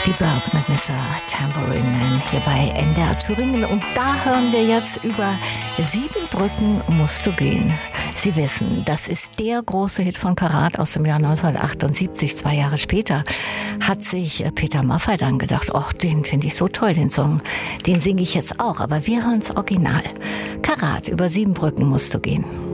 Die Birds mit Mr. Tambourine Man hier bei NDR Thüringen. Und da hören wir jetzt über 7 Brücken musst du gehen. Sie wissen, das ist der große Hit von Karat aus dem Jahr 1978. 2 Jahre später hat sich Peter Maffay dann gedacht, ach, den finde ich so toll, den Song. Den singe ich jetzt auch, aber wir hören es original. Karat, über 7 Brücken musst du gehen.